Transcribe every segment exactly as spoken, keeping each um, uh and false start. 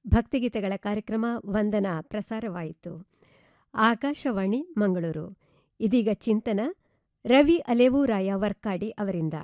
ಭಕ್ತಿಗೀತೆಗಳ ಕಾರ್ಯಕ್ರಮ ವಂದನಾ ಪ್ರಸಾರವಾಯಿತು. ಆಕಾಶವಾಣಿ ಮಂಗಳೂರು. ಇದೀಗ ಚಿಂತನ ರವಿ ಅಲೇವೂರಾಯ ವರ್ಕಾಡಿ ಅವರಿಂದ.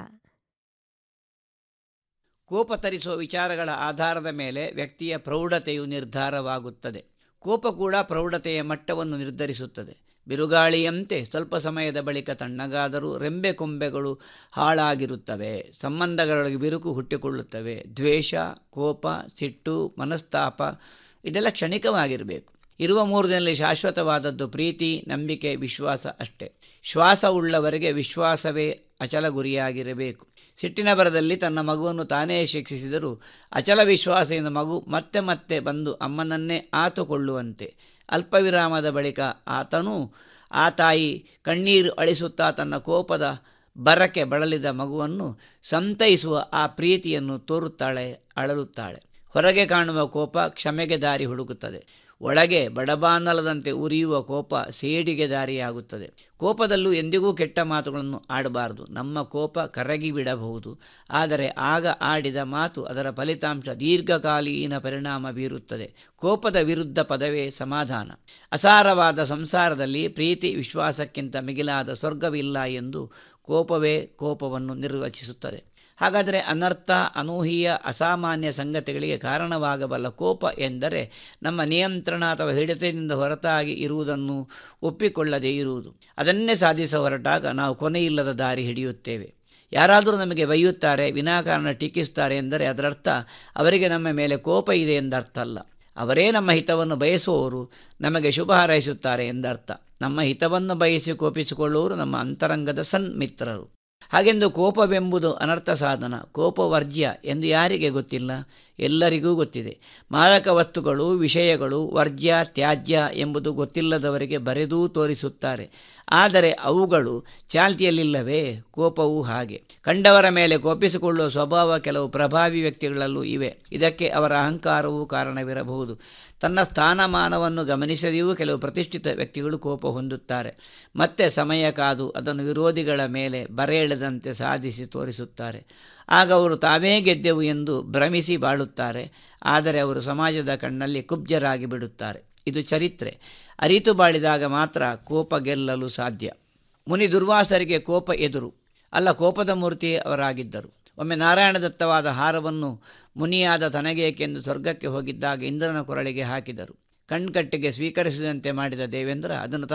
ಕೋಪ ತರಿಸುವ ವಿಚಾರಗಳ ಆಧಾರದ ಮೇಲೆ ವ್ಯಕ್ತಿಯ ಪ್ರೌಢತೆಯು ನಿರ್ಧಾರವಾಗುತ್ತದೆ. ಕೋಪ ಕೂಡ ಪ್ರೌಢತೆಯ ಮಟ್ಟವನ್ನು ನಿರ್ಧರಿಸುತ್ತದೆ. ಬಿರುಗಾಳಿಯಂತೆ ಸ್ವಲ್ಪ ಸಮಯದ ಬಳಿಕ ತಣ್ಣಗಾದರೂ ರೆಂಬೆ ಕೊಂಬೆಗಳು ಹಾಳಾಗಿರುತ್ತವೆ. ಸಂಬಂಧಗಳೊಳಗೆ ಬಿರುಕು ಹುಟ್ಟಿಕೊಳ್ಳುತ್ತವೆ. ದ್ವೇಷ, ಕೋಪ, ಸಿಟ್ಟು, ಮನಸ್ತಾಪ ಇದೆಲ್ಲ ಕ್ಷಣಿಕವಾಗಿರಬೇಕು. ಇರುವ ಮೂರು ದಿನದಲ್ಲಿ ಶಾಶ್ವತವಾದದ್ದು ಪ್ರೀತಿ, ನಂಬಿಕೆ, ವಿಶ್ವಾಸ ಅಷ್ಟೇ. ಶ್ವಾಸ ಉಳ್ಳವರಿಗೆ ವಿಶ್ವಾಸವೇ ಅಚಲ ಗುರಿಯಾಗಿರಬೇಕು. ಸಿಟ್ಟಿನ ಬರದಲ್ಲಿ ತನ್ನ ಮಗುವನ್ನು ತಾನೇ ಶಿಕ್ಷಿಸಿದರೂ ಅಚಲ ವಿಶ್ವಾಸದಿಂದ ಮಗು ಮತ್ತೆ ಮತ್ತೆ ಬಂದು ಅಮ್ಮನನ್ನೇ ಆತುಕೊಳ್ಳುವಂತೆ. ಅಲ್ಪವಿರಾಮದ ಬಳಿಕ ಆತನೂ ಆ ತಾಯಿ ಕಣ್ಣೀರು ಅಳಿಸುತ್ತಾ ತನ್ನ ಕೋಪದ ಬರಕ್ಕೆ ಬಳಲಿದ ಮಗುವನ್ನು ಸಂತೈಸುವ ಆ ಪ್ರೀತಿಯನ್ನು ತೋರುತ್ತಾಳೆ, ಅಳಲುತ್ತಾಳೆ. ಹೊರಗೆ ಕಾಣುವ ಕೋಪ ಕ್ಷಮೆಗೆ ದಾರಿ ಹುಡುಕುತ್ತದೆ. ಒಳಗೆ ಬಡಬಾನಲದಂತೆ ಉರಿಯುವ ಕೋಪ ಸೇಡಿಗೆ ದಾರಿಯಾಗುತ್ತದೆ. ಕೋಪದಲ್ಲೂ ಎಂದಿಗೂ ಕೆಟ್ಟ ಮಾತುಗಳನ್ನು ಆಡಬಾರದು. ನಮ್ಮ ಕೋಪ ಕರಗಿ ಬಿಡಬಹುದು, ಆದರೆ ಆಗ ಆಡಿದ ಮಾತು ಅದರ ಫಲಿತಾಂಶ ದೀರ್ಘಕಾಲೀನ ಪರಿಣಾಮ ಬೀರುತ್ತದೆ. ಕೋಪದ ವಿರುದ್ಧ ಪದವೇ ಸಮಾಧಾನ. ಅಸಾರವಾದ ಸಂಸಾರದಲ್ಲಿ ಪ್ರೀತಿ ವಿಶ್ವಾಸಕ್ಕಿಂತ ಮಿಗಿಲಾದ ಸ್ವರ್ಗವಿಲ್ಲ ಎಂದು ಕೋಪವೇ ಕೋಪವನ್ನು ನಿರ್ವಚಿಸುತ್ತದೆ. ಹಾಗಾದರೆ ಅನರ್ಥ, ಅನೂಹ್ಯ, ಅಸಾಮಾನ್ಯ ಸಂಗತಿಗಳಿಗೆ ಕಾರಣವಾಗಬಲ್ಲ ಕೋಪ ಎಂದರೆ ನಮ್ಮ ನಿಯಂತ್ರಣ ಅಥವಾ ಹಿಡಿತದಿಂದ ಹೊರತಾಗಿ ಇರುವುದನ್ನು ಒಪ್ಪಿಕೊಳ್ಳದೇ ಇರುವುದು. ಅದನ್ನೇ ಸಾಧಿಸ ಹೊರಟಾಗ ನಾವು ಕೊನೆಯಿಲ್ಲದ ದಾರಿ ಹಿಡಿಯುತ್ತೇವೆ. ಯಾರಾದರೂ ನಮಗೆ ಬೈಯುತ್ತಾರೆ, ವಿನಾಕಾರಣ ಟೀಕಿಸುತ್ತಾರೆ ಎಂದರೆ ಅದರರ್ಥ ಅವರಿಗೆ ನಮ್ಮ ಮೇಲೆ ಕೋಪ ಇದೆ ಎಂದರ್ಥ ಅಲ್ಲ. ಅವರೇ ನಮ್ಮ ಹಿತವನ್ನು ಬಯಸುವವರು, ನಮಗೆ ಶುಭ ಹಾರೈಸುತ್ತಾರೆ ಎಂದರ್ಥ. ನಮ್ಮ ಹಿತವನ್ನು ಬಯಸಿ ಕೋಪಿಸಿಕೊಳ್ಳುವವರು ನಮ್ಮ ಅಂತರಂಗದ ಸನ್ಮಿತ್ರರು. ಹಾಗೆಂದು ಕೋಪವೆಂಬುದು ಅನರ್ಥ ಸಾಧನ, ಕೋಪವರ್ಜ್ಯ ಎಂದು ಯಾರಿಗೆ ಗೊತ್ತಿಲ್ಲ? ಎಲ್ಲರಿಗೂ ಗೊತ್ತಿದೆ. ಮಾರಕ ವಸ್ತುಗಳು, ವಿಷಯಗಳು ವರ್ಜ್ಯ, ತ್ಯಾಜ್ಯ ಎಂಬುದು ಗೊತ್ತಿಲ್ಲದವರಿಗೆ ಬರೆದೂ ತೋರಿಸುತ್ತಾರೆ. ಆದರೆ ಅವುಗಳು ಚಾಲ್ತಿಯಲ್ಲಿಲ್ಲವೇ? ಕೋಪವೂ ಹಾಗೆ. ಕಂಡವರ ಮೇಲೆ ಕೋಪಿಸಿಕೊಳ್ಳುವ ಸ್ವಭಾವ ಕೆಲವು ಪ್ರಭಾವಿ ವ್ಯಕ್ತಿಗಳಲ್ಲೂ ಇವೆ. ಇದಕ್ಕೆ ಅವರ ಅಹಂಕಾರವೂ ಕಾರಣವಿರಬಹುದು. ತನ್ನ ಸ್ಥಾನಮಾನವನ್ನು ಗಮನಿಸದೆಯೂ ಕೆಲವು ಪ್ರತಿಷ್ಠಿತ ವ್ಯಕ್ತಿಗಳು ಕೋಪ ಹೊಂದುತ್ತಾರೆ. ಮತ್ತೆ ಸಮಯ ಕಾದು ಅದನ್ನು ವಿರೋಧಿಗಳ ಮೇಲೆ ಬರೆ ಎಳೆದಂತೆ ಸಾಧಿಸಿ ತೋರಿಸುತ್ತಾರೆ. ಆಗ ಅವರು ತಾವೇ ಗೆದ್ದೆವು ಎಂದು ಭ್ರಮಿಸಿ ಬಾಳುತ್ತಾರೆ. ಆದರೆ ಅವರು ಸಮಾಜದ ಕಣ್ಣಲ್ಲಿ ಕುಬ್ಜರಾಗಿ ಬಿಡುತ್ತಾರೆ. ಇದು ಚರಿತ್ರೆ. ಅರಿತು ಬಾಳಿದಾಗ ಮಾತ್ರ ಕೋಪ ಗೆಲ್ಲಲು ಸಾಧ್ಯ. ಮುನಿ ದುರ್ವಾಸರಿಗೆ ಕೋಪ ಎದುರು ಅಲ್ಲ, ಕೋಪದ ಮೂರ್ತಿಯೇ ಅವರಾಗಿದ್ದರು. ಒಮ್ಮೆ ನಾರಾಯಣದತ್ತವಾದ ಹಾರವನ್ನು ಮುನಿಯಾದ ತನಗೇಕೆಂದು ಸ್ವರ್ಗಕ್ಕೆ ಹೋಗಿದ್ದಾಗ ಇಂದ್ರನ ಕೊರಳಿಗೆ ಹಾಕಿದರು. ಕಣ್ಕಟ್ಟಿಗೆ ಸ್ವೀಕರಿಸಿದಂತೆ ಮಾಡಿದ ದೇವೇಂದ್ರ ಅದನ್ನು